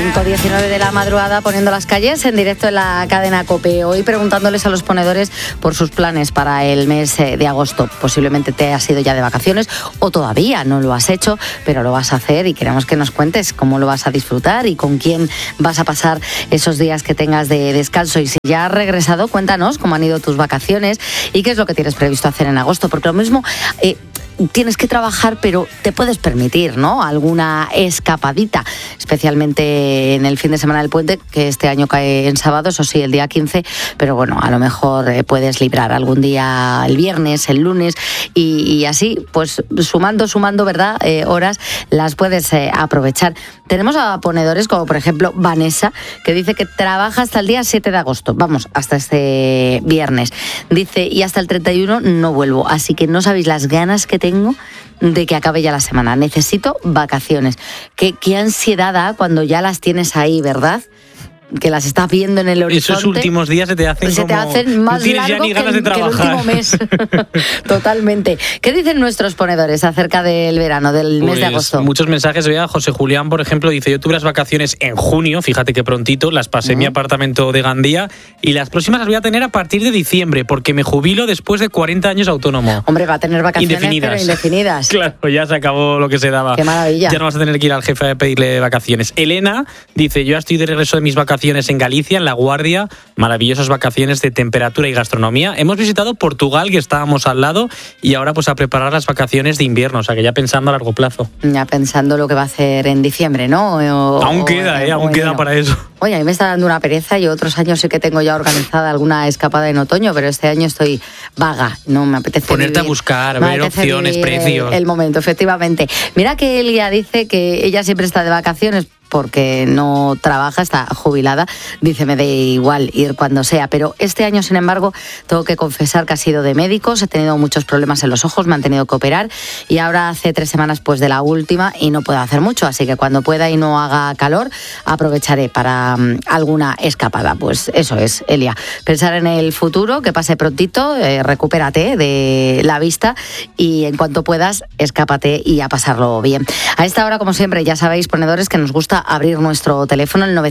5:19 de la madrugada, poniendo las calles en directo en la cadena COPE. Hoy preguntándoles a los ponedores por sus planes para el mes de agosto. Posiblemente te has ido ya de vacaciones o todavía no lo has hecho, pero lo vas a hacer y queremos que nos cuentes cómo lo vas a disfrutar y con quién vas a pasar esos días que tengas de descanso. Y si ya has regresado, cuéntanos cómo han ido tus vacaciones y qué es lo que tienes previsto hacer en agosto, porque lo mismo... tienes que trabajar, pero te puedes permitir, ¿no?, alguna escapadita, especialmente en el fin de semana del puente, que este año cae en sábado, eso sí, el día 15, pero bueno, a lo mejor puedes librar algún día el viernes, el lunes, y así, pues sumando, ¿verdad?, horas, las puedes aprovechar. Tenemos a ponedores como, por ejemplo, Vanessa, que dice que trabaja hasta el día 7 de agosto, vamos, hasta este viernes. Dice, y hasta el 31 no vuelvo, así que no sabéis las ganas que tengo de que acabe ya la semana. Necesito vacaciones. Qué ansiedad da cuando ya las tienes ahí, ¿verdad? Que las estás viendo en el horizonte. Esos últimos días se te hacen más largos que el último mes. Totalmente. ¿Qué dicen nuestros ponedores acerca del verano, del mes de agosto? Muchos mensajes. Vea, José Julián, por ejemplo, dice: yo tuve las vacaciones en junio, fíjate que prontito, las pasé en mi apartamento de Gandía, y las próximas las voy a tener a partir de diciembre, porque me jubilo después de 40 años autónomo. Hombre, va a tener vacaciones, indefinidas. Pero indefinidas. Claro, ya se acabó lo que se daba. Qué maravilla. Ya no vas a tener que ir al jefe a pedirle vacaciones. Elena dice: yo ya estoy de regreso de mis vacaciones en Galicia, en La Guardia, maravillosas vacaciones de temperatura y gastronomía. Hemos visitado Portugal, que estábamos al lado, y ahora pues a preparar las vacaciones de invierno, o sea que ya pensando a largo plazo. Ya pensando lo que va a hacer en diciembre, ¿no? Aún queda para eso. Oye, a mí me está dando una pereza. Yo otros años sí que tengo ya organizada alguna escapada en otoño, pero este año estoy vaga, no me apetece ponerte a buscar, ver opciones, precios. El momento, efectivamente. Mira que Elia dice que ella siempre está de vacaciones porque no trabaja, está jubilada. Dice, me da igual ir cuando sea, pero este año, sin embargo, tengo que confesar que ha sido de médicos, he tenido muchos problemas en los ojos, me han tenido que operar, y ahora hace 3 semanas pues de la última y no puedo hacer mucho, así que cuando pueda y no haga calor, aprovecharé para alguna escapada. Pues eso es, Elia, pensar en el futuro, que pase prontito, recupérate de la vista y en cuanto puedas, escápate y a pasarlo bien. A esta hora, como siempre, ya sabéis, ponedores, que nos gusta abrir nuestro teléfono, el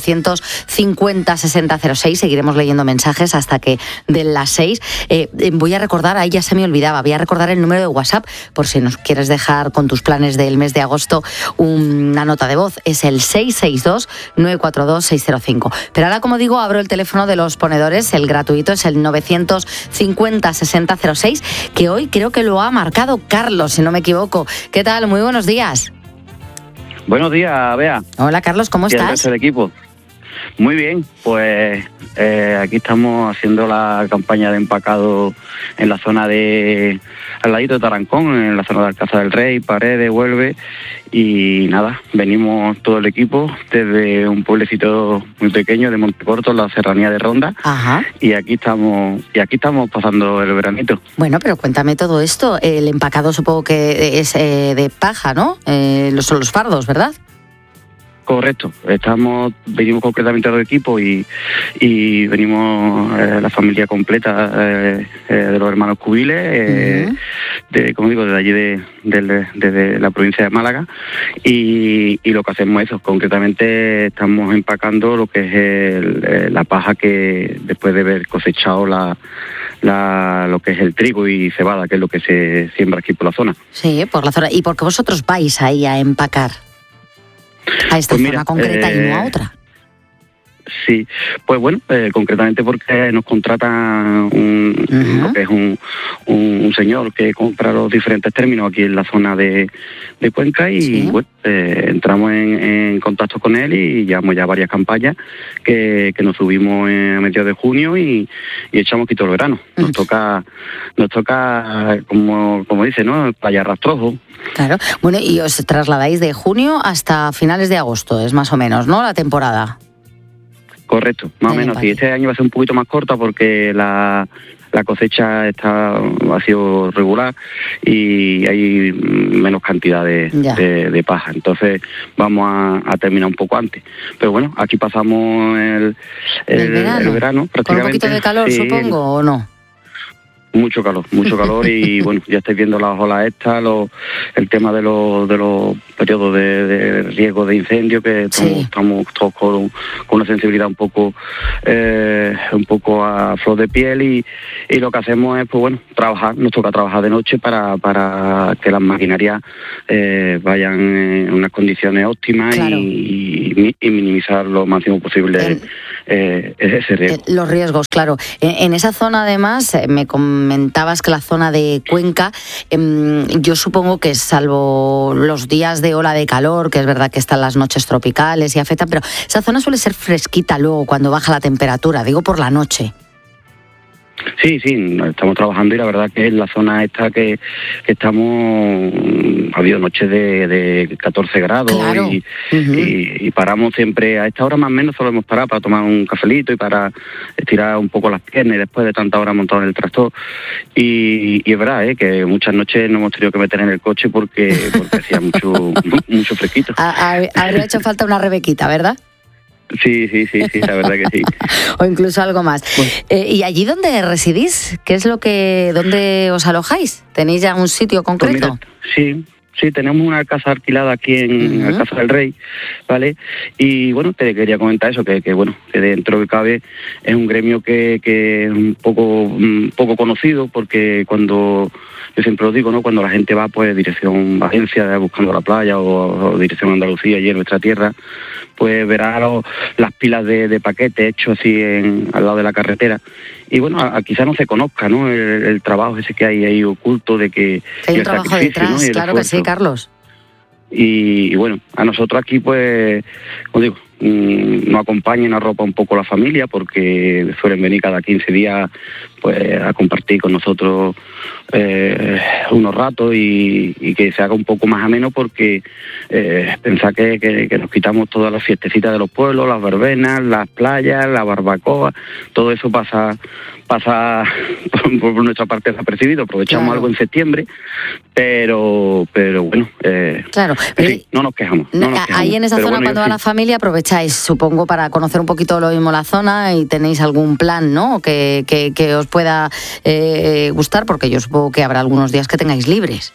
950-6006. Seguiremos leyendo mensajes hasta que den las 6. Voy a recordar, ahí ya se me olvidaba, voy a recordar el número de WhatsApp por si nos quieres dejar con tus planes del mes de agosto una nota de voz. Es el 662-942-605. Pero ahora, como digo, abro el teléfono de los ponedores, el gratuito es el 950-6006, que hoy creo que lo ha marcado Carlos, si no me equivoco. ¿Qué tal? Muy buenos días. Buenos días, Bea. Hola, Carlos, ¿cómo estás? Y el resto del equipo. Muy bien, pues aquí estamos haciendo la campaña de empacado en la zona al ladito de Tarancón, en la zona de Alcázar del Rey, Paredes, Huelve, y nada, venimos todo el equipo desde un pueblecito muy pequeño de Montecorto, la serranía de Ronda. Ajá. y aquí estamos pasando el veranito. Bueno, pero cuéntame todo esto. El empacado supongo que es de paja, ¿no? Son los fardos, ¿verdad? Correcto, venimos concretamente del equipo y venimos la familia completa de los hermanos Cubiles, como digo, desde allí desde la provincia de Málaga, y lo que hacemos es eso, concretamente estamos empacando lo que es la paja que después de haber cosechado lo que es el trigo y cebada, que es lo que se siembra aquí por la zona. Sí, por la zona. ¿Y por qué vosotros vais ahí a empacar? A esta zona concreta y no a otra. Sí, pues bueno, concretamente porque nos contrata lo que es un señor que compra los diferentes términos aquí en la zona de Cuenca, y ¿sí? Bueno, entramos en contacto con él y llevamos ya varias campañas que nos subimos a mediados de junio y echamos aquí todo el verano. Nos toca como dice, ¿no?, playa Rastrojo. Claro, bueno, y os trasladáis de junio hasta finales de agosto, es más o menos, ¿no?, la temporada. Correcto, más o menos. Sí, este año va a ser un poquito más corta porque la cosecha ha sido regular y hay menos cantidad de paja. Entonces vamos a terminar un poco antes. Pero bueno, aquí pasamos el verano prácticamente. ¿Con un poquito de calor, sí, supongo, o no? Mucho calor y bueno, ya estáis viendo las olas estas, el tema de los periodos de riesgo de incendio, que estamos todos con una sensibilidad un poco a flor de piel y lo que hacemos es, pues bueno, trabajar, nos toca trabajar de noche para que las maquinarias vayan en unas condiciones óptimas. Claro. y minimizar lo máximo posible ese riesgo. Los riesgos, claro. En esa zona, además, me comentabas que la zona de Cuenca, yo supongo que salvo los días de ola de calor, que es verdad que están las noches tropicales y afectan, pero esa zona suele ser fresquita luego cuando baja la temperatura, digo por la noche. Sí, estamos trabajando y la verdad que en la zona esta que estamos, ha habido noches de 14 grados. Claro. y paramos siempre, a esta hora más o menos solemos parar para tomar un cafelito y para estirar un poco las piernas y después de tanta hora montado en el tractor. Y es verdad que muchas noches nos hemos tenido que meter en el coche porque hacía mucho fresquito. Habría hecho falta una rebequita, ¿verdad? Sí, la verdad que sí. O incluso algo más. Bueno. ¿Y allí dónde residís? ¿Dónde os alojáis? ¿Tenéis ya un sitio concreto? Pues mira, sí, tenemos una casa alquilada aquí en la Casa del Rey, ¿vale? Y bueno, te quería comentar eso, que dentro que cabe es un gremio que es un poco conocido, porque yo siempre lo digo, ¿no? Cuando la gente va pues dirección Valencia, buscando la playa, o dirección Andalucía, y en nuestra tierra, pues verá las pilas de paquetes hechos así al lado de la carretera. Y bueno, quizás no se conozca, ¿no? El trabajo ese que hay ahí oculto de que hay un trabajo detrás, ¿no? Claro que sí, Carlos. Y bueno, a nosotros aquí, pues, como digo, nos acompaña y nos arropa un poco la familia, porque suelen venir cada 15 días pues a compartir con nosotros unos ratos y que se haga un poco más ameno, porque pensar que nos quitamos todas las fiestecitas de los pueblos, las verbenas, las playas, la barbacoa, todo eso pasa por nuestra parte desapercibido. Aprovechamos algo en septiembre, pero bueno, claro, sí, no nos quejamos. Ahí en esa zona, bueno, cuando va la familia, aprovecháis, supongo, para conocer un poquito lo mismo la zona, y tenéis algún plan, ¿no?, que os pueda gustar, porque yo supongo que habrá algunos días que tengáis libres.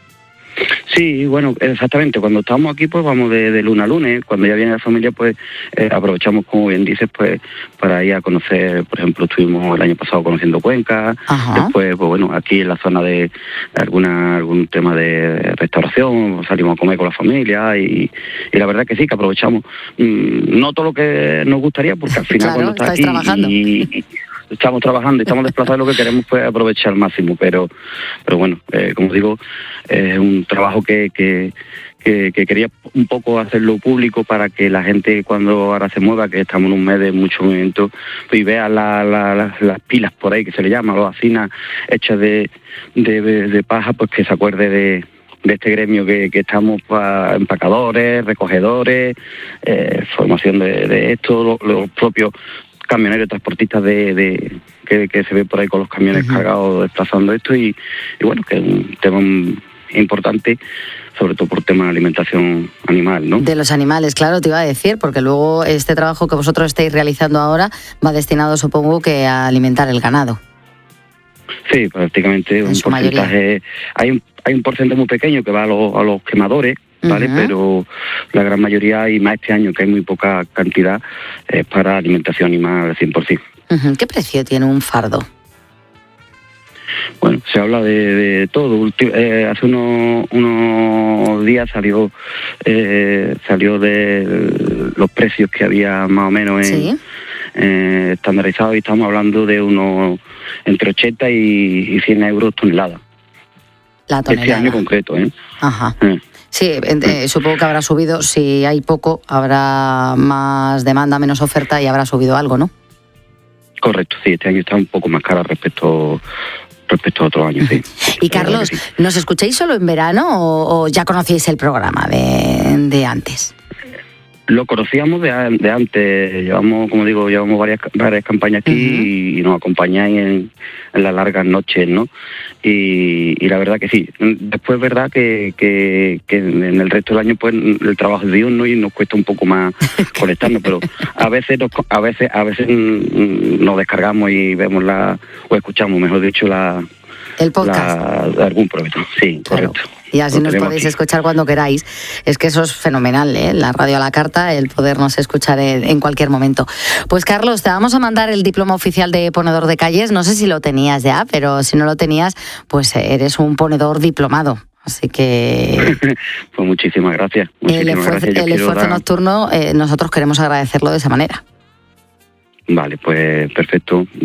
Sí, bueno, exactamente. Cuando estamos aquí, pues vamos de lunes a lunes. Cuando ya viene la familia, pues aprovechamos, como bien dices, pues para ir a conocer. Por ejemplo, estuvimos el año pasado conociendo Cuenca. Ajá. Después, pues bueno, aquí en la zona de algún tema de restauración, salimos a comer con la familia y la verdad que sí, que aprovechamos. No todo lo que nos gustaría, porque al final, claro, cuando estás aquí trabajando. Estamos trabajando y estamos desplazados, lo que queremos pues aprovechar al máximo, pero bueno, como digo, es un trabajo que quería un poco hacerlo público, para que la gente, cuando ahora se mueva, que estamos en un mes de mucho movimiento, pues, y vea las pilas por ahí, que se le llama, las hacinas hechas de paja, pues que se acuerde de este gremio que estamos para empacadores, recogedores, formación de esto, los propios camioneros, transportistas que se ve por ahí con los camiones cargados desplazando esto, y bueno, que es un tema importante, sobre todo por tema de alimentación animal, ¿no? De los animales, claro, te iba a decir, porque luego este trabajo que vosotros estáis realizando ahora va destinado, supongo, que a alimentar el ganado. Sí, prácticamente un porcentaje. Hay un porcentaje muy pequeño que va a los quemadores, ¿vale? Pero la gran mayoría, y más este año que hay muy poca cantidad, es para alimentación animal al 100%. ¿Qué precio tiene un fardo? Bueno, se habla de todo. Hace unos días salió de los precios que había más o menos estandarizados, y estamos hablando de unos entre 80 y 100 euros tonelada. La tonelada. Este año concreto, ¿eh? Ajá. Sí, supongo que habrá subido. Si hay poco, habrá más demanda, menos oferta, y habrá subido algo, ¿no? Correcto, sí, este año está un poco más cara respecto a otros años, sí. Y Carlos, sí. ¿Nos escucháis solo en verano o ya conocíais el programa de antes? Lo conocíamos de antes, llevamos varias campañas aquí y nos acompañáis en las largas noches, ¿no? Y la verdad que sí. Después es verdad que en el resto del año pues el trabajo es diurno y nos cuesta un poco más conectarnos, pero a veces nos descargamos y vemos o escuchamos, mejor dicho, el podcast. Algún programa. Sí, claro. Correcto. Y así nos podéis escuchar cuando queráis. Es que eso es fenomenal, ¿eh? La radio a la carta, el podernos escuchar en cualquier momento. Pues Carlos, te vamos a mandar el diploma oficial de ponedor de calles. No sé si lo tenías ya, pero si no lo tenías, pues eres un ponedor diplomado. Así que... Pues muchísimas gracias. El esfuerzo nocturno, nosotros queremos agradecerlo de esa manera. Vale, pues perfecto.